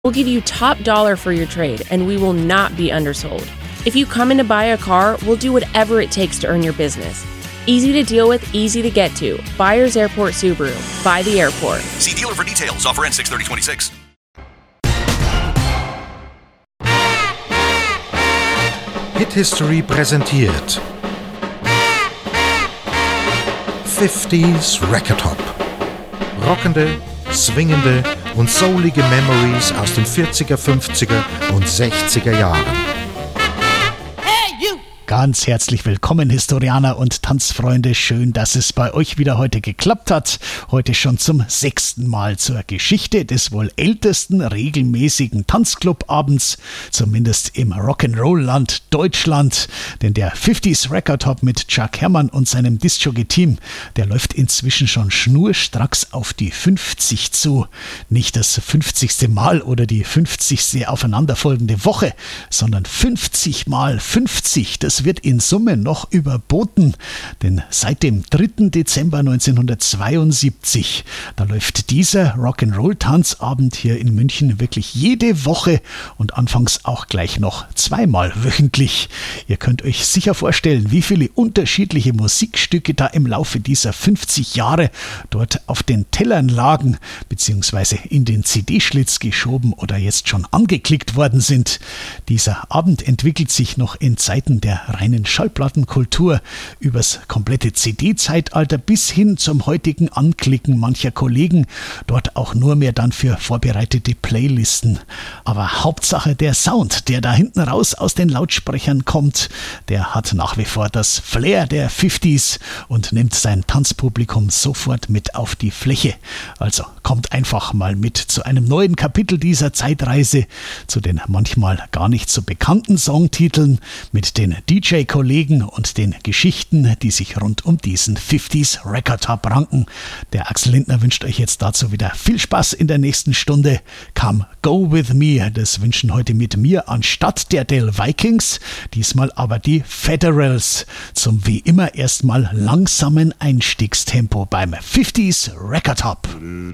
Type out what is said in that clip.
We'll give you top dollar for your trade, and we will not be undersold. If you come in to buy a car, we'll do whatever it takes to earn your business. Easy to deal with, easy to get to. Buyers Airport Subaru. By the airport. See dealer for details. Offer ends 6/30/26. Hit History präsentiert 50s Record Hop. Rockende, swingende und soulige Memories aus den 40er, 50er und 60er Jahren. Ganz herzlich willkommen, Historianer und Tanzfreunde. Schön, dass es bei euch wieder heute geklappt hat. Heute schon zum 6. Mal zur Geschichte des wohl ältesten regelmäßigen Tanzclubabends, zumindest im Rock'n'Roll-Land Deutschland. Denn der 50s Record Hop mit Chuck Herrmann und seinem Disc-Jockey-Team, der läuft inzwischen schon schnurstracks auf die 50 zu. Nicht das 50. Mal oder die 50. aufeinanderfolgende Woche, sondern 50 mal 50. Das wird in Summe noch überboten, denn seit dem 3. Dezember 1972, da läuft dieser Rock'n'Roll-Tanzabend hier in München wirklich jede Woche und anfangs auch gleich noch zweimal wöchentlich. Ihr könnt euch sicher vorstellen, wie viele unterschiedliche Musikstücke da im Laufe dieser 50 Jahre dort auf den Tellern lagen, beziehungsweise in den CD-Schlitz geschoben oder jetzt schon angeklickt worden sind. Dieser Abend entwickelt sich noch in Zeiten der reinen Schallplattenkultur übers komplette CD-Zeitalter bis hin zum heutigen Anklicken mancher Kollegen, dort auch nur mehr dann für vorbereitete Playlisten. Aber Hauptsache der Sound, der da hinten raus aus den Lautsprechern kommt, der hat nach wie vor das Flair der 50s und nimmt sein Tanzpublikum sofort mit auf die Fläche. Also kommt einfach mal mit zu einem neuen Kapitel dieser Zeitreise, zu den manchmal gar nicht so bekannten Songtiteln, mit den DJ-Kollegen und den Geschichten, die sich rund um diesen 50s Record Hop ranken. Der Axel Lindner wünscht euch jetzt dazu wieder viel Spaß in der nächsten Stunde. Come Go With Me, das wünschen heute mit mir anstatt der Del Vikings, diesmal aber die Federals, zum wie immer erstmal langsamen Einstiegstempo beim 50s Record Hop.